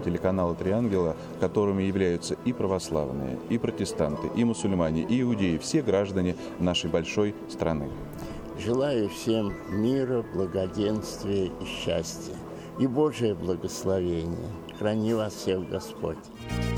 телеканала «Три ангела», которыми являются и православные, и протестанты, и мусульмане, и иудеи, все граждане нашей большой страны. Желаю всем мира, благоденствия и счастья, и Божие благословение. Храни вас всех Господь.